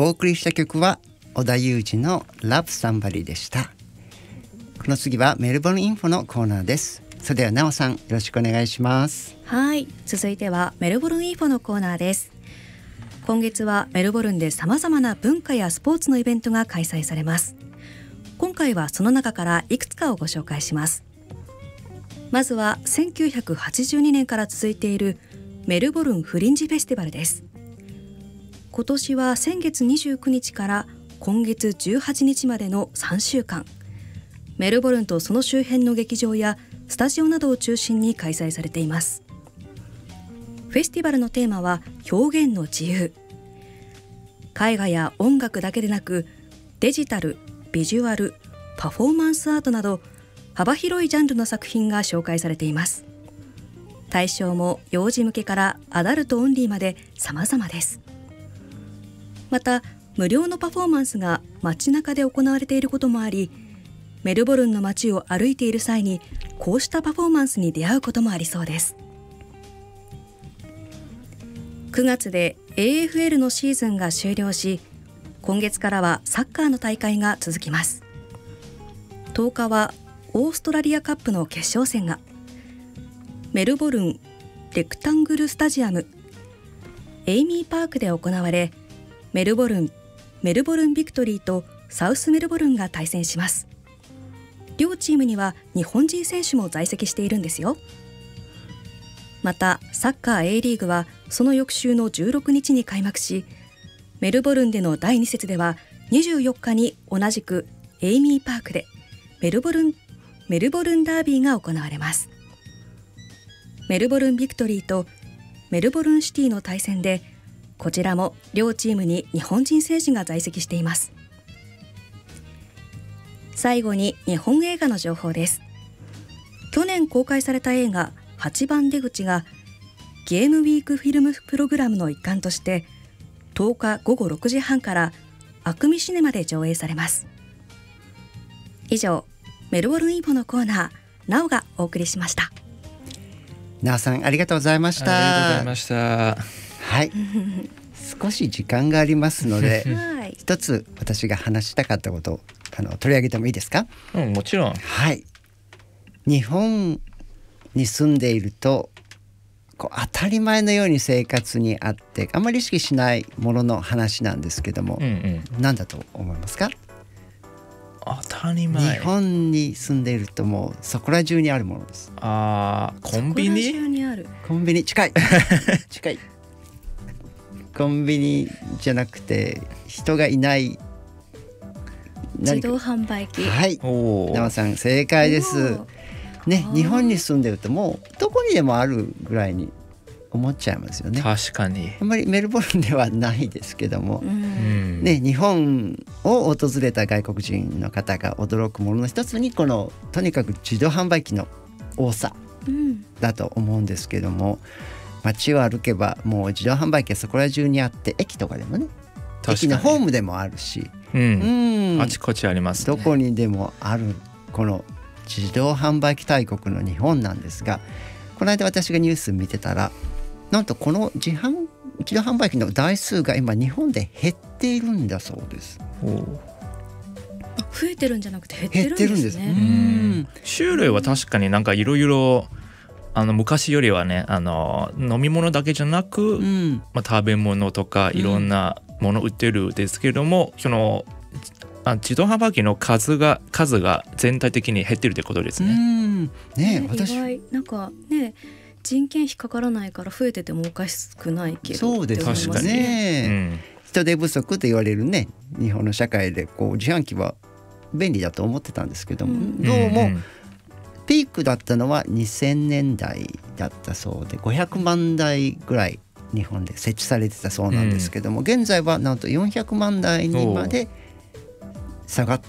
お送りした曲は織田裕二の Love Somebody でした。この次はメルボルンインフォのコーナーです。それではなおさん、よろしくお願いします。 はい、続いてはメルボルンインフォのコーナーです。今月はメルボルンで様々な文化やスポーツのイベントが開催されます。今回はその中からいくつかをご紹介します。まずは1982年から続いているメルボルンフリンジフェスティバルです。今年は先月29日から今月18日までの3週間、メルボルンとその周辺の劇場やスタジオなどを中心に開催されています。フェスティバルのテーマは表現の自由。絵画や音楽だけでなく、デジタル、ビジュアル、パフォーマンスアートなど幅広いジャンルの作品が紹介されています。対象も幼児向けからアダルトオンリーまで様々です。また無料のパフォーマンスが街中で行われていることもあり、メルボルンの街を歩いている際にこうしたパフォーマンスに出会うこともありそうです。9月で AFL のシーズンが終了し、今月からはサッカーの大会が続きます。10日はオーストラリアカップの決勝戦がメルボルンレクタングルスタジアムエイミーパークで行われ、メルボルンビクトリーとサウスメルボルンが対戦します。両チームには日本人選手も在籍しているんですよ。またサッカー A リーグはその翌週の16日に開幕し、メルボルンでの第2節では24日に同じくエイミーパークでメルボルンダービーが行われます。メルボルンビクトリーとメルボルンシティの対戦で、こちらも両チームに日本人選手が在籍しています。最後に日本映画の情報です。去年公開された映画8番出口がゲームウィークフィルムプログラムの一環として10日午後6時半からアクミシネマで上映されます。以上、メルボルンインフォのコーナー、なおがお送りしました。 なおさん、ありがとうございました。 ありがとうございました。 はい少し時間がありますので一つ私が話したかったことを取り上げてもいいですか？ もちろん。 はい、日本に住んでいると当たり前のように生活にあってあまり意識しないものの話なんですけども、何だと思いますか？ 当たり前。 日本に住んでいるともうそこら中にあるものです。 コンビニ？ そこら中にある。 コンビニ近い近い。コンビニじゃなくて人がいない自動販売機。 はい、なおさん正解ですね。日本に住んでるともうどこにでもあるぐらいに思っちゃいますよね。 確かに。 あんまりメルボルンではないですけども、ね、日本を訪れた外国人の方が驚くものの一つにこのとにかく自動販売機の多さだと思うんですけども、街を歩けばもう自動販売機はそこら中にあって、駅とかでもね、駅のホームでもあるし、 あちこちありますね。 どこにでもあるこの自動販売機大国の日本なんですが、この間私がニュース見てたら、なんとこの自動販売機の台数が今日本で減っているんだそうです。 増えてるんじゃなくて減ってるんですね。 種類は確かになんかいろいろ昔よりはね、飲み物だけじゃなく、食べ物とかいろんなもの売ってるんですけれども、その自動販売機の数が全体的に減ってるってことですね。 私意外なんかね、人件費かからないから増えててもおかしくないけど。 そうですね。人手不足と言われるね日本の社会で自販機は便利だと思ってたんですけども、どうもピークだったのは2000年代だったそうで、500万台ぐらい日本で設置されてたそうなんですけども、現在はなんと400万台にまで下がっ